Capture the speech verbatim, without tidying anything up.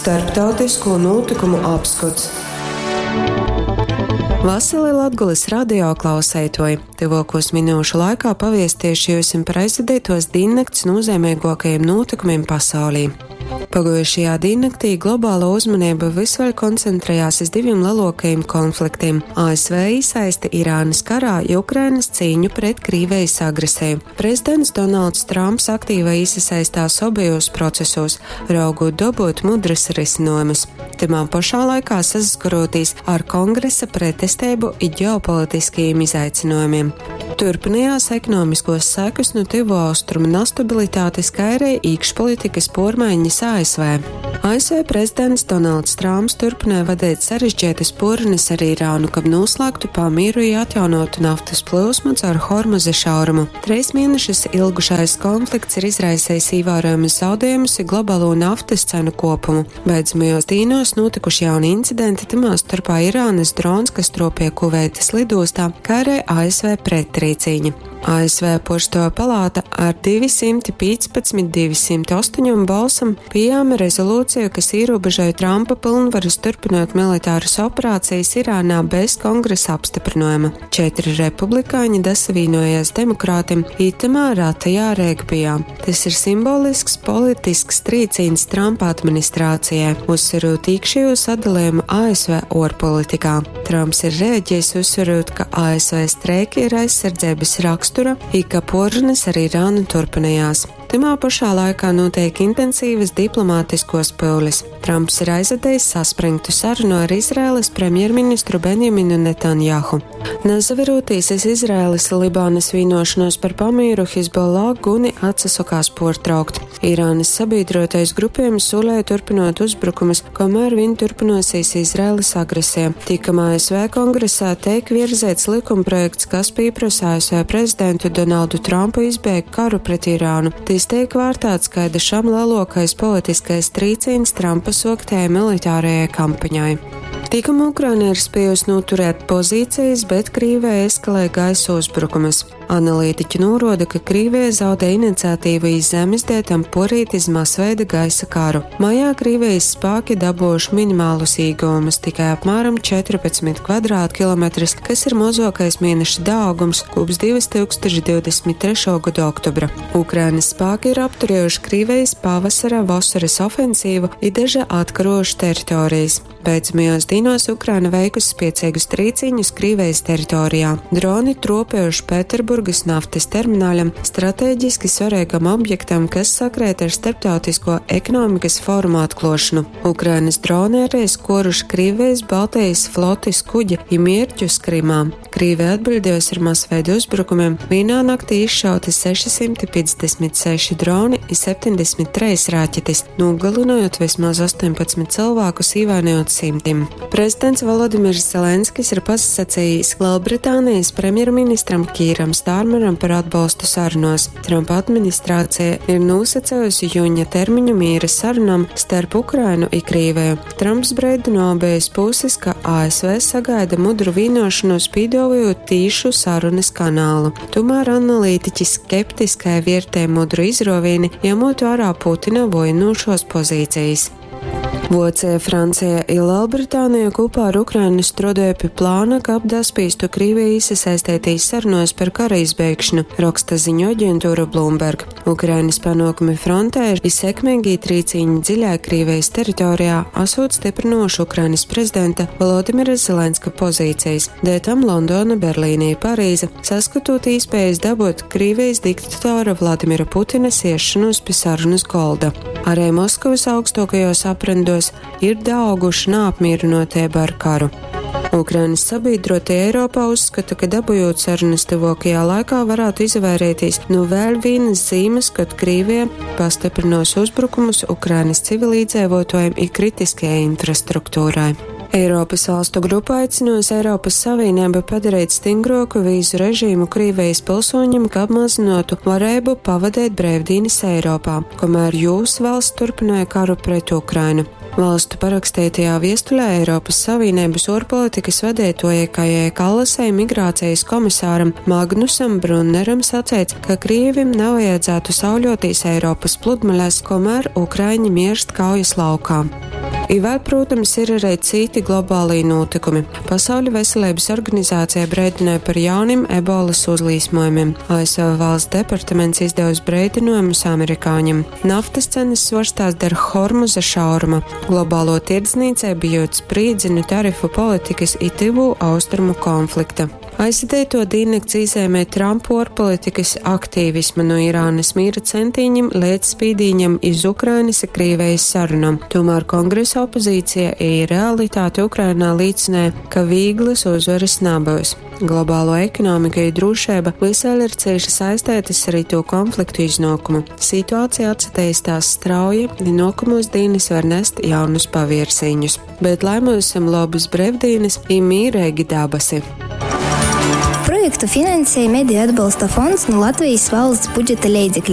Starptautisko notikumu apskats. Vasarī Latgoles radio klausētoji. Tuvākos minūšu laikā paviestiešosim par aizvadītos diennakts nozīmīgākajiem notikumiem pasaulī. Pagājušajā diennaktī globāla uzmanība visvaļ koncentrējās uz diviem lielākajiem konfliktiem - A S V iesaisti Irānas karā, Ukrainas cīņu pret Krievijas agresiju. Prezidents Donalds Trumps aktīvi iesaistās abajos procesos, raugot dabūt mudras risinājumus. Timā pašā laikā saskaroties ar kongresa pretestību un ģeopolitiskajiem izaicinājumiem. Turpinājās ekonomiskos sekas no tuvu austrumu nestabilitātes, kā arī iekšpolitikas pārmaiņas A S V. A S V prezidents Donalds Trumps turpināja vadīt sarežģītas porunas ar Irānu, kad noslēgtu pamieru un atjaunotu naftas plūsmu caur Hormuza šaurumu. Trīs mēnešus ilgušais konflikts ir izraisījis ievērojamus zaudējumus un globālo naftas cenu kopumu. Beidzamajos dīnos notikuši jauni incidenti, timā starpā Irānas drons, kas tropīja Kuveitas lidostā, kā arī A S V pretrīcīņa. A S V Pošto palāta ar divsimt piecpadsmit divsimt astoņi balsam pieņēma rezolūciju, kas ierobežoja Trumpa pilnvaras turpināt militāras operācijas Irānā bez kongresa apstiprinājuma. Četri republikāņi dasavīnojās demokrātim itamā ratajā regbijā. Tas ir simbolisks politisks trīcīns Trumpa administrācijai, uzsverot iekšējo sadalījumu A S V ārpolitikā. Trumps ir rēģējis uzsverot, ka A S V streiki ir aizsardzības raksts, i ka porunas ar Irānu turpinājās. Timā pašā laikā notiek intensīvas diplomātiskos pūles. Trumps ir aizadējis saspringtu sarunu ar Izraēlas premjerministru Benjaminu Netanjahu. Nezaveroties iz Izraēlas Libānas vienošanos par pamieru, Hizbollah guni atsasokās pārtraukt. Irānas sabiedrotais grupējums solēja turpinot uzbrukumus, kamēr viņi turpinosies Izraēlas agresija. Tikamā A S V kongresā tiek virzēts likumprojekts, kas pieprasa A S V prezidentu Donaldu Trumpu izbeigt karu pret Irānu. Tas tiek vērtēts kā dažam lielākais politiskais trīcīns Trumpa soktējai militārajai kampaņai. Tikam Ukraina ir spējusi noturēt pozīcijas, bet Krievija eskalē gaisa uzbrukumus. Analītiķi norāda, ka Krievija zaudē iniciatīvu iz zemes dētam porīt iz masveida gaisa karu. Maijā Krievijas spēki dabūjuši minimālus iegūmus, tikai apmēram četrpadsmit kvadrātkilometrus, kas ir mazākais mēneša daudzums kopš divi tūkstoši divdesmit trešā gada oktobra. Ukrainas spēki ir apturējuši Krievijas pavasara vasaras ofensīvu un daži atkarojuši teritorijas. Beidzamajos dīnos Ukraina veikusi spēcīgus trīcīņus Krievijas teritorijā. Droni tropējuši Pēterburgas naftas termināļam, strateģiski svarīgam objektam, kas sakrēt ar starptautisko ekonomikas fórumu atklāšanu. Ukrainas droni arī skoruši Krievijas Baltijas flotes kuģi un mērķus Krimā. Krievija atbildējusi ar masveidu uzbrukumiem. Vienā naktī izšauti sešsimt piecdesmit seši droni un septiņdesmit trīs raķetes, nogalinojot vismaz astoņpadsmit cilvēkus, ievainojot simtiem. Prezidents Volodimirs Zelenskis ir pasacījis Lielbritānijas premjerministram Kīram Stārmeram par atbalstu sarunos. Trumpa administrācija ir nosacījusi jūņa termiņu miera sarunām starp Ukrainu un Krieviju. Trumps breidino abējas puses, ka A S V sagaida mudru vienošanos, pīdovojot tīšu sarunas kanālu. Tomēr analītiķi skeptiskai vērtē mudru izrovīni, ņemot vērā Putina vojinošos pozīcijas. Vācija, Francija un Lielbritānija kopā ar Ukrainu strādāja pie plāna, ka apdaspīstu Krieviju iesaistītīs sarunos par kara izbeigšanu, raksta ziņu aģentūra Bloomberg. Ukrainas panākumi frontē ir sekmīgi trīcīņi dziļā Krievijas teritorijā, esot stiprinoši Ukrainas prezidenta Volodimira Zelenska pozīcijas. Dētam Londona, Berlīnija, Parīze, saskatot iespējas dabūt Krievijas diktatora Vladimira Putina iešanos pie sarunas golda. Arī Moskavas augstākajos aprindos ir dauguši neapmierinotība ar karu. Ukrainas sabiedrotie Eiropā uzskata, ka dabūjot sarunas tuvākajā laikā varētu izvairīties no vēl vienas zīmes, kad Krievija pastiprinās uzbrukumus Ukrainas civilīdzīvotājiem un kritiskajai infrastruktūrai. Eiropas valstu grupa aicinājusi Eiropas Savienību padarīt stingrāku vīzu režīmu Krievijas pilsoņiem, kā apmazinātu varēbu pavadīt brīvdienas Eiropā, kamēr jūsu valsts turpināja karu pret Ukrainu. Valstu parakstītajā viestulē Eiropas Savienības ārpolitikas vadītājai Kajai Kallasai migrācijas komisāram Magnusam Brunneram sacīts, ka Krievim nevajadzētu sauļoties Eiropas pludmalēs, kamēr Ukraiņi mirst kaujas laukā. I vēl, protams, ir arī citi globālī notikumi. Pasaules veselības organizācija brēdināja par jauniem ebolas uzlīsmojumiem. A S V valsts departaments izdevusi brēdinājumus amerikāņiem. Naftas cenas svārstās dēļ Hormuza šauruma. Globālo tirdzniecību bijot sprīdzinu tarifu politikas i tuvu austrumu konflikta. Aizsēdēto diennakts izēmē Trumpu ārpolitikas aktīvismu no Irānas mīra centīņiem līdz spīdīņam iz Ukrainas un Krievijas sarunām. Tomēr kongresa opozīcija i realitāte Ukrainā līdzinē, ka vīglas uzvaras nabūs. Globālo ekonomika i drošība visēļ ir cieši saistētas arī to konfliktu iznākumu. Situācija atsatīstās strauji, un nākamos dienas var nest jaunus pavērsiņus. Bet lai mums esam labas brīvdienas i mīrēgi dabasi. Projektu finansēja Mediju atbalsta fonds no Latvijas valsts budžeta līdzekļiem.